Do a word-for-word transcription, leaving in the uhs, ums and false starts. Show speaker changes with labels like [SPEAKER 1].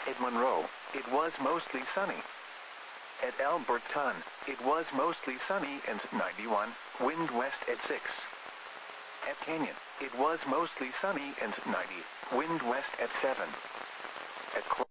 [SPEAKER 1] At Monroe, it was mostly sunny. At Alberton, it was mostly sunny and ninety-one, wind west at six. At Canyon, it was mostly sunny and ninety, wind west at seven. At Cl